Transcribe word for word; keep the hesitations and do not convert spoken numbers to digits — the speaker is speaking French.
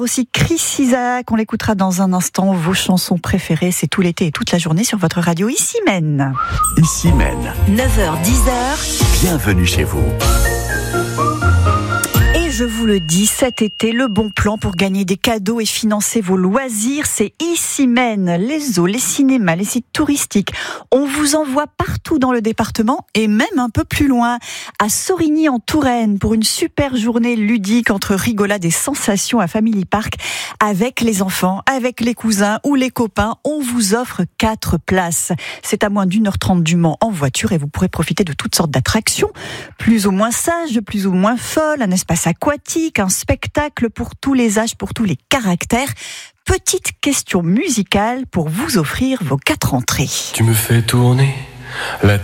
Aussi Chris Isaak, on l'écoutera dans un instant. Vos chansons préférées, c'est tout l'été et toute la journée sur votre radio Ici Mène. Ici Mène. neuf heures dix heures. Bienvenue chez vous. Je vous le dis, cet été, le bon plan pour gagner des cadeaux et financer vos loisirs, c'est Ici Mène. Les zoos, les cinémas, les sites touristiques. On vous envoie partout dans le département et même un peu plus loin, à Sorigny en Touraine, pour une super journée ludique entre rigolade et sensations à Family Park. Avec les enfants, avec les cousins ou les copains, on vous offre quatre places. C'est à moins d'une heure trente du Mans en voiture et vous pourrez profiter de toutes sortes d'attractions, plus ou moins sages, plus ou moins folles, un espace aquatique, un spectacle pour tous les âges, pour tous les caractères. Petite question musicale pour vous offrir vos quatre entrées. Tu me fais tourner la